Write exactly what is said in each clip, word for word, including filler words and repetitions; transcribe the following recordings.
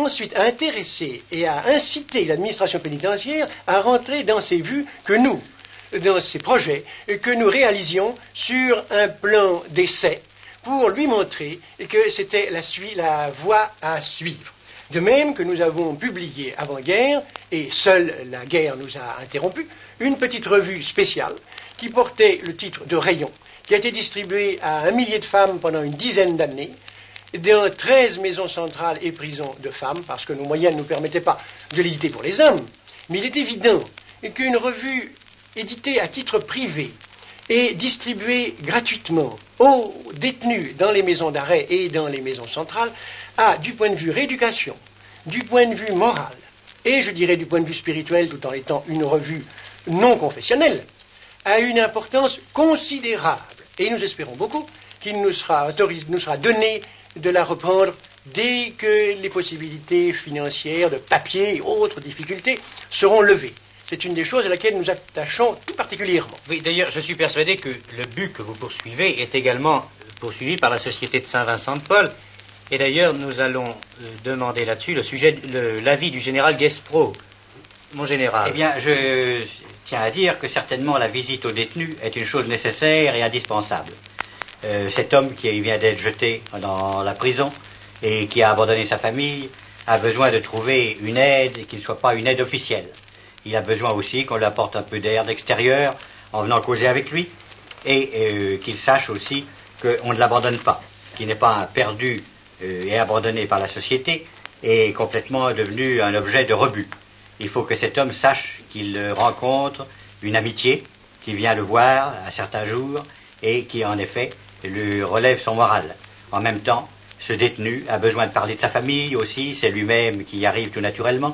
ensuite à intéresser et à inciter l'administration pénitentiaire à rentrer dans ces vues que nous, dans ces projets, que nous réalisions sur un plan d'essai pour lui montrer que c'était la, la voie à suivre. De même que nous avons publié avant-guerre, et seule la guerre nous a interrompus, une petite revue spéciale qui portait le titre de Rayon, qui a été distribuée à un millier de femmes pendant une dizaine d'années, dans treize maisons centrales et prisons de femmes, parce que nos moyens ne nous permettaient pas de l'éditer pour les hommes. Mais il est évident qu'une revue éditée à titre privé et distribuée gratuitement aux détenus dans les maisons d'arrêt et dans les maisons centrales a, du point de vue rééducation, du point de vue moral, et je dirais du point de vue spirituel, tout en étant une revue non confessionnelle, a une importance considérable. Et nous espérons beaucoup qu'il nous sera, autorisé, nous sera donné de la reprendre dès que les possibilités financières, de papier et autres difficultés seront levées. C'est une des choses à laquelle nous attachons tout particulièrement. Oui, d'ailleurs, je suis persuadé que le but que vous poursuivez est également poursuivi par la Société de Saint-Vincent-de-Paul. Et d'ailleurs, nous allons euh, demander là-dessus le sujet, le, l'avis du général Guespreau. Mon général. Eh bien, je tiens à dire que certainement la visite aux détenus est une chose nécessaire et indispensable. Euh, cet homme qui vient d'être jeté dans la prison et qui a abandonné sa famille a besoin de trouver une aide qui ne soit pas une aide officielle. Il a besoin aussi qu'on lui apporte un peu d'air d'extérieur en venant causer avec lui et euh, qu'il sache aussi qu'on ne l'abandonne pas, qu'il n'est pas perdu euh, et abandonné par la société et complètement devenu un objet de rebut. Il faut que cet homme sache qu'il rencontre une amitié qui vient le voir à certains jours et qui en effet lui relève son moral. En même temps, ce détenu a besoin de parler de sa famille aussi, c'est lui-même qui y arrive tout naturellement.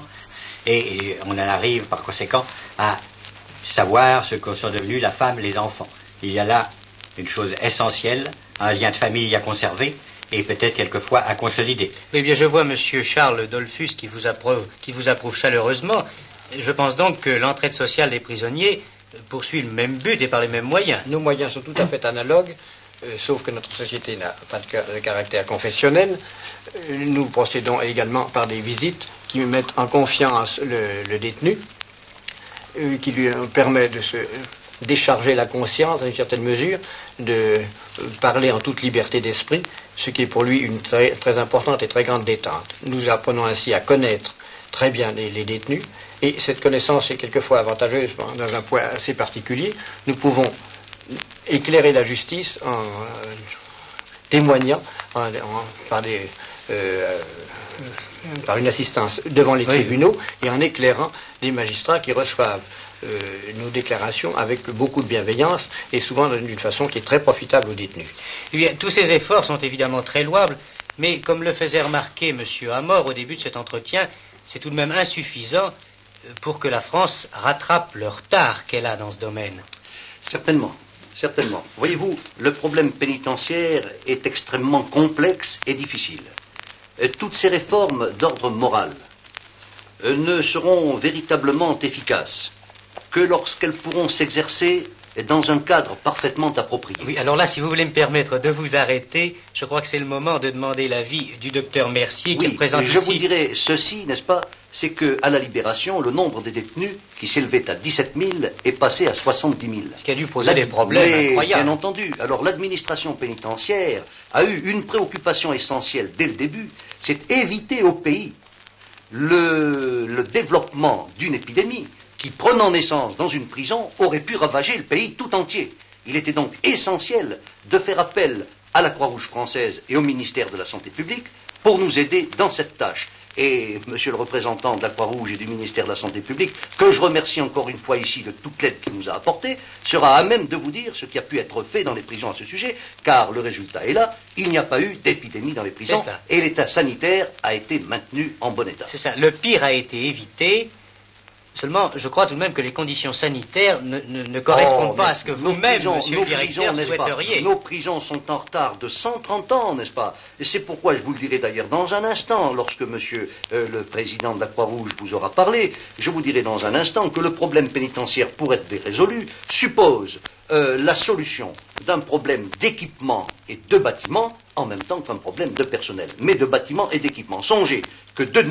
Et on en arrive par conséquent à savoir ce que sont devenus la femme et les enfants. Il y a là une chose essentielle, un lien de famille à conserver et peut-être quelquefois à consolider. Eh bien, je vois Monsieur Charles Dollfus qui vous approuve, qui vous approuve chaleureusement. Je pense donc que l'entraide sociale des prisonniers poursuit le même but et par les mêmes moyens. Nos moyens sont tout à fait analogues, euh, sauf que notre société n'a pas de, car- de caractère confessionnel. Euh, nous procédons également par des visites qui mettent en confiance le, le détenu, euh, qui lui euh, permet de se décharger la conscience à une certaine mesure, de euh, parler en toute liberté d'esprit, ce qui est pour lui une très, très importante et très grande détente. Nous apprenons ainsi à connaître très bien les, les détenus, et cette connaissance est quelquefois avantageuse dans un point assez particulier. Nous pouvons éclairer la justice en euh, témoignant en, en, par, des, euh, par une assistance devant les oui. tribunaux et en éclairant les magistrats qui reçoivent euh, nos déclarations avec beaucoup de bienveillance et souvent d'une façon qui est très profitable aux détenus. Eh bien, tous ces efforts sont évidemment très louables, mais comme le faisait remarquer M. Amor au début de cet entretien, c'est tout de même insuffisant pour que la France rattrape le retard qu'elle a dans ce domaine. Certainement, certainement. Voyez-vous, le problème pénitentiaire est extrêmement complexe et difficile. Et toutes ces réformes d'ordre moral euh, ne seront véritablement efficaces que lorsqu'elles pourront s'exercer dans un cadre parfaitement approprié. Oui, alors là, si vous voulez me permettre de vous arrêter, je crois que c'est le moment de demander l'avis du docteur Mercier qui Oui, représente je ici... vous dirais ceci, n'est-ce pas? C'est qu'à la Libération, le nombre des détenus, qui s'élevait à dix-sept mille, est passé à soixante-dix mille. Ce qui a dû poser La... des problèmes Mais, incroyables. Bien entendu. Alors l'administration pénitentiaire a eu une préoccupation essentielle dès le début, c'est éviter au pays le, le développement d'une épidémie qui, prenant naissance dans une prison, aurait pu ravager le pays tout entier. Il était donc essentiel de faire appel à la Croix-Rouge française et au ministère de la Santé publique pour nous aider dans cette tâche. Et monsieur le représentant de la Croix-Rouge et du ministère de la Santé publique, que je remercie encore une fois ici de toute l'aide qu'il nous a apportée, sera à même de vous dire ce qui a pu être fait dans les prisons à ce sujet, car le résultat est là, il n'y a pas eu d'épidémie dans les prisons, et l'état sanitaire a été maintenu en bon état. C'est ça, le pire a été évité. Seulement, je crois tout de même que les conditions sanitaires ne, ne, ne correspondent oh, pas à ce que vous-même, prisons, monsieur le directeur, prisons, souhaiteriez. Nos prisons sont en retard de cent trente ans, n'est-ce pas? Et c'est pourquoi, je vous le dirai d'ailleurs dans un instant, lorsque monsieur euh, le président de la Croix-Rouge vous aura parlé, je vous dirai dans un instant que le problème pénitentiaire, pour être résolu, suppose euh, la solution d'un problème d'équipement et de bâtiment, en même temps qu'un problème de personnel, mais de bâtiment et d'équipement. Songez que de